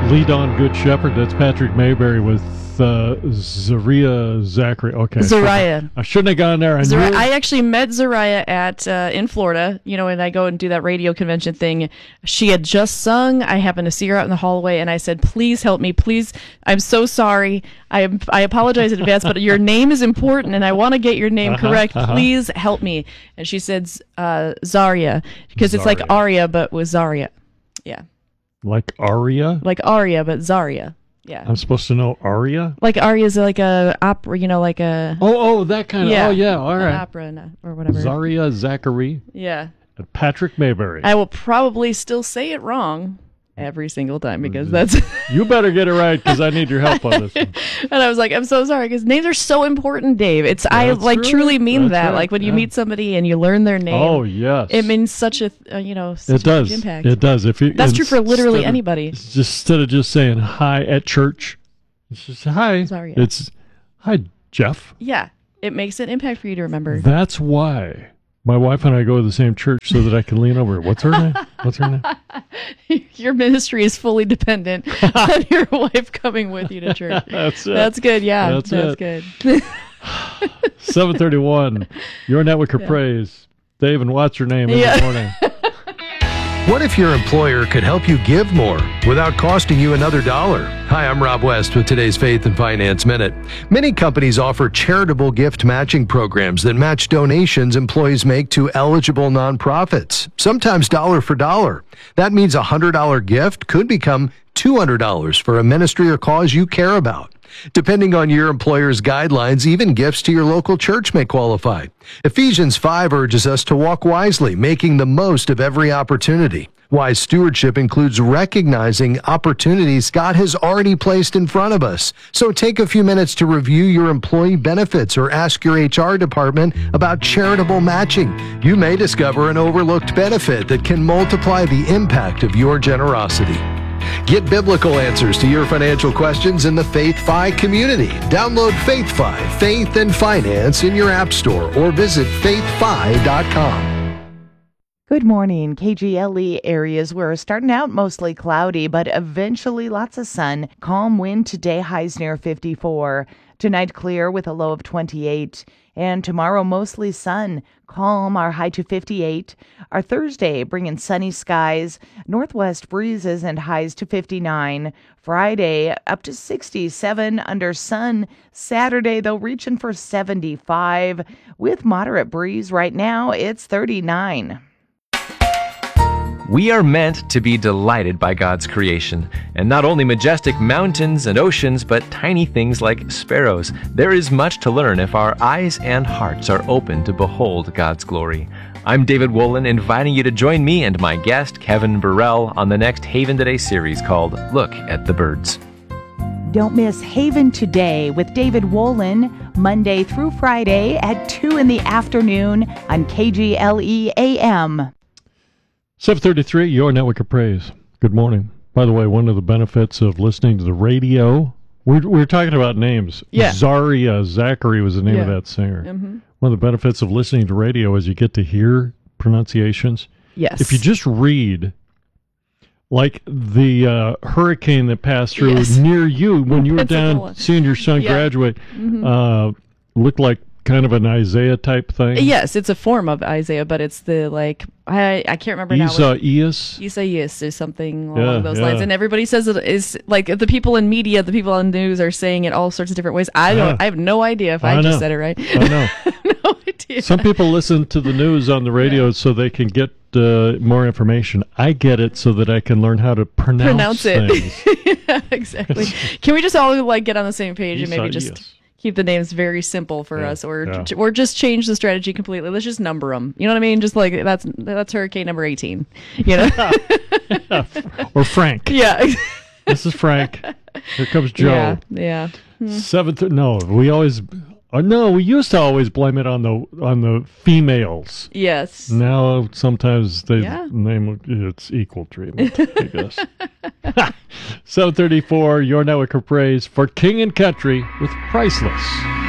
Lead On Good Shepherd. That's Patrick Mayberry with Zaria Zachary. Okay. Zariah. I shouldn't have gone there. I actually met Zariah at in Florida, when I go and do that radio convention thing. She had just sung. I happened to see her out in the hallway, and I said, please help me. Please, I'm so sorry. I apologize in advance, but your name is important, and I want to get your name correct. Please help me. And she said Zaria, because it's like Aria, but with Zaria. Yeah. Like Aria? Like Aria, but Zaria. Yeah. I'm supposed to know Aria? Like Aria is like a opera, like a... Oh, that kind of... Yeah. Oh, yeah, all right. Opera or whatever. Zaria Zachary. Yeah. And Patrick Mayberry. I will probably still say it wrong every single time because that's... You better get it right because I need your help on this one. And I was like, I'm so sorry because names are so important, Dave. I truly mean that. Right. Like when you meet somebody and you learn their name. Oh, yes. It means such a, such it does. a huge impact. It does. That's true for literally anybody. Instead of just saying hi at church, it's just hi. Sorry. It's hi, Jeff. Yeah. It makes an impact for you to remember. That's why my wife and I go to the same church so that I can lean over. What's her name? What's her name? Your ministry is fully dependent on your wife coming with you to church. That's it. That's good. Yeah, that's good. 7:31. Your network of praise. Dave and what's her name in the morning? What if your employer could help you give more without costing you another dollar? Hi, I'm Rob West with today's Faith and Finance Minute. Many companies offer charitable gift matching programs that match donations employees make to eligible nonprofits, sometimes dollar for dollar. That means a $100 gift could become $200 for a ministry or cause you care about. Depending on your employer's guidelines, even gifts to your local church may qualify. Ephesians 5 urges us to walk wisely, making the most of every opportunity. Wise stewardship includes recognizing opportunities God has already placed in front of us. So take a few minutes to review your employee benefits or ask your HR department about charitable matching. You may discover an overlooked benefit that can multiply the impact of your generosity. Get biblical answers to your financial questions in the Faith-Fi community. Download Faith-Fi, Faith and Finance in your app store or visit faithfi.com. Good morning. KGLE areas were starting out mostly cloudy, but eventually lots of sun. Calm wind today, highs near 54. Tonight clear with a low of 28. And tomorrow mostly sun, calm, our high to 58. Our Thursday bringing sunny skies, northwest breezes and highs to 59. Friday up to 67 under sun. Saturday though reaching for 75 with moderate breeze. Right now it's 39. We are meant to be delighted by God's creation, and not only majestic mountains and oceans, but tiny things like sparrows. There is much to learn if our eyes and hearts are open to behold God's glory. I'm David Wolin, inviting you to join me and my guest, Kevin Burrell, on the next Haven Today series called Look at the Birds. Don't miss Haven Today with David Wolin, Monday through Friday at 2 in the afternoon on KGLE AM. 7:33, your network of praise. Good morning. By the way, one of the benefits of listening to the radio, we're talking about names. Yeah. Zaria Zachary was the name of that singer. Mm-hmm. One of the benefits of listening to radio is you get to hear pronunciations. Yes. If you just read, like the hurricane that passed through near you when you were down seeing your son graduate, looked like kind of an Isaiah type thing. Yes, it's a form of Isaiah, but it's the I can't remember now. Isaias or something along those lines. And everybody says it is like the people in media, the people on news are saying it all sorts of different ways. I have no idea if I just said it right. I know. No idea. Some people listen to the news on the radio so they can get more information. I get it so that I can learn how to pronounce things. Yeah, exactly. Can we just all get on the same page and maybe just keep the names very simple for us, or just change the strategy completely? Let's just number them. You know what I mean? Just like that's hurricane number 18. You know, or Frank. Yeah. This is Frank. Here comes Joe. Yeah. We used to always blame it on the females. Yes. Now sometimes they name it's equal treatment, I guess. 7:34, your network of praise for King and Country with Priceless.